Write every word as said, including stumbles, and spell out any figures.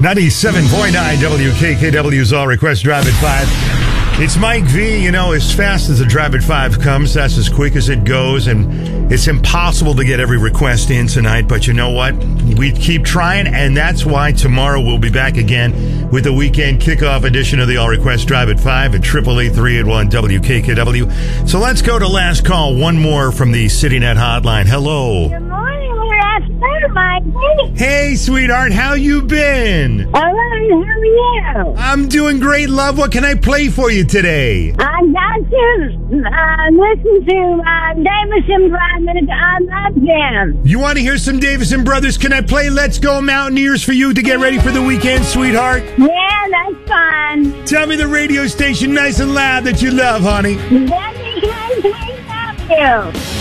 ninety-seven point nine W K K W's All Request Drive at five. It's Mike V. You know, as fast as the Drive at five comes, that's as quick as it goes, and it's impossible to get every request in tonight, but you know what? We keep trying, and that's why tomorrow we'll be back again with the weekend kickoff edition of the All Request Drive at five at eight eight eight, three eight one, W K K W. So let's go to last call. One more from the CityNet hotline. Hello. Good morning. We're at Mike. Hey, sweetheart. How you been? All right. How are you? I'm doing great, love. What can I play for you today? I got to uh, listen to uh, Davison Brothers. I love them. You want to hear some Davison Brothers? Can I play Let's Go Mountaineers for you to get ready for the weekend, sweetheart? Yeah, that's fun. Tell me the radio station nice and loud that you love, honey. W K K W.